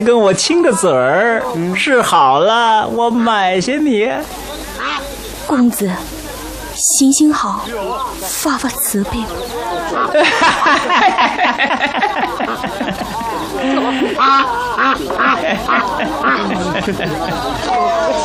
跟我亲个嘴儿，是好了，我买些你。 公子，行行好，发发慈悲。